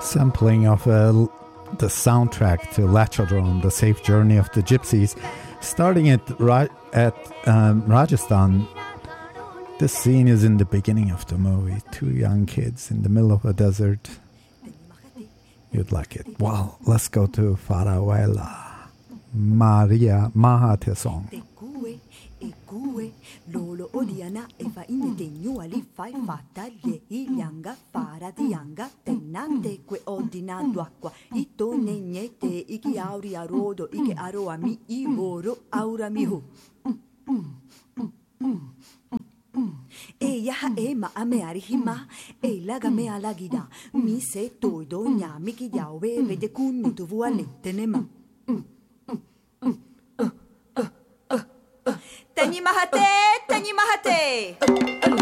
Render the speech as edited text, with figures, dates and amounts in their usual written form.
Sampling of the soundtrack to Latchodron, The Safe Journey of the Gypsies, starting at Rajasthan. This scene is in the beginning of the movie. Two young kids in the middle of a desert. You'd like it. Well, let's go to Farawela. Maria Mahathir song. Lolo odiana e fa in tegno ali fai fatta le ilianga fara dianga tenante que ordinando acqua ito negnete iki auri arodo ike aroa mi ivoro aura mi hu e ya e ma ame arihima e laga me alagida mi se todo nya mi ki yawe vede kunnu tu vualette nema Tani Mahate!